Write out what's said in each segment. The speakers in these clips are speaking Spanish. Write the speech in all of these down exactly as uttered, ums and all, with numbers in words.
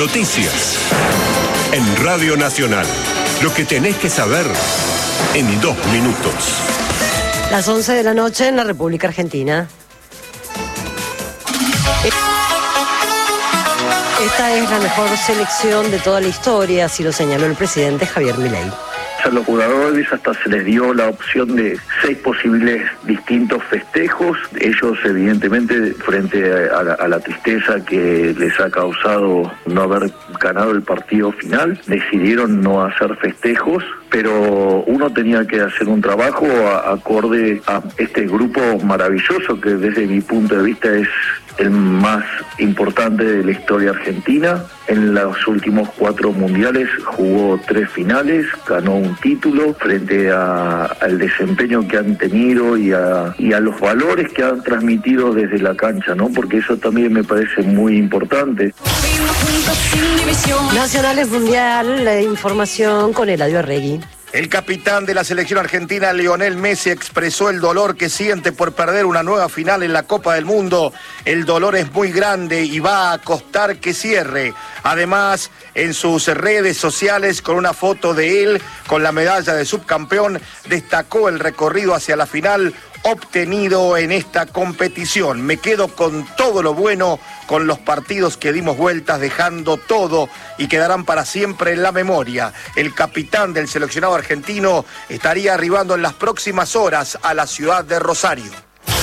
Noticias. En Radio Nacional. Lo que tenés que saber en dos minutos. Las once de la noche en la República Argentina. Esta es la mejor selección de toda la historia, así lo señaló el presidente Javier Milei. A los jugadores hasta se les dio la opción de seis posibles distintos festejos. Ellos, evidentemente, frente a la, a la tristeza que les ha causado no haber ganado el partido final, decidieron no hacer festejos, pero uno tenía que hacer un trabajo a, acorde a este grupo maravilloso que desde mi punto de vista es el más importante de la historia argentina. En los últimos cuatro mundiales jugó tres finales, ganó un título frente a, al desempeño que han tenido y a, y a los valores que han transmitido desde la cancha, ¿no? Porque eso también me parece muy importante. Nacionales Mundial, la información con Eladio Arregui. El capitán de la selección argentina, Lionel Messi, expresó el dolor que siente por perder una nueva final en la Copa del Mundo. El dolor es muy grande y va a costar que cierre. Además, en sus redes sociales, con una foto de él con la medalla de subcampeón, destacó el recorrido hacia la final obtenido en esta competición. Me quedo con todo lo bueno, con los partidos que dimos vueltas, dejando todo y quedarán para siempre en la memoria. El capitán del seleccionado argentino estaría arribando en las próximas horas a la ciudad de Rosario.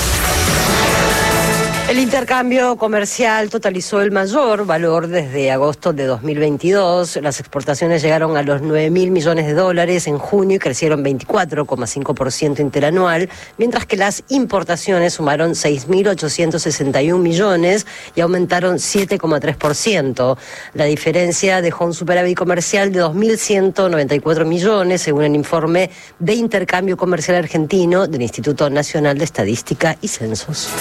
El intercambio comercial totalizó el mayor valor desde agosto de dos mil veintidós. Las exportaciones llegaron a los nueve mil millones de dólares en junio y crecieron veinticuatro coma cinco por ciento interanual, mientras que las importaciones sumaron seis mil ochocientos sesenta y un millones y aumentaron siete coma tres por ciento. La diferencia dejó un superávit comercial de dos mil ciento noventa y cuatro millones, según el informe de intercambio comercial argentino del Instituto Nacional de Estadística y Censos.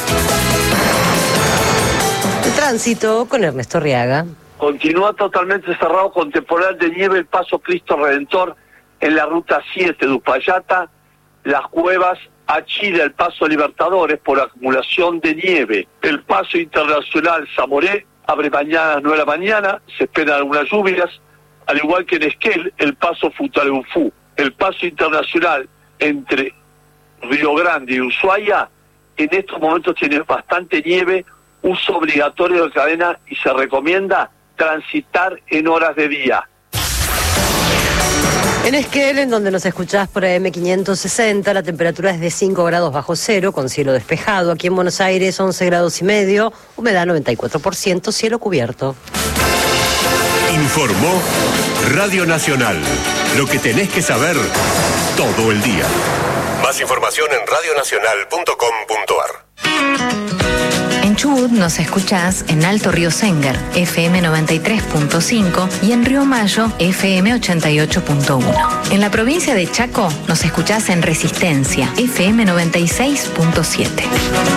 Tránsito con Ernesto Riaga. Continúa totalmente cerrado con temporal de nieve el Paso Cristo Redentor en la ruta siete de Uspallata, Las Cuevas a Chile, el Paso Libertadores por acumulación de nieve. El Paso Internacional Zamoré abre mañana a las nueve de la mañana, se esperan algunas lluvias, al igual que en Esquel, el Paso Futaleufú. El Paso Internacional entre Río Grande y Ushuaia en estos momentos tiene bastante nieve, uso obligatorio de cadena y se recomienda transitar en horas de día. En Esquel, en donde nos escuchás por A M quinientos sesenta, la temperatura es de cinco grados bajo cero, con cielo despejado. Aquí en Buenos Aires, once grados y medio, humedad noventa y cuatro por ciento, cielo cubierto. Informó Radio Nacional. Lo que tenés que saber todo el día. Más información en radio nacional punto com punto a r. En Chubut nos escuchás en Alto Río Sengar, F M noventa y tres punto cinco y en Río Mayo, F M ochenta y ocho punto uno. En la provincia de Chaco nos escuchás en Resistencia, F M noventa y seis punto siete.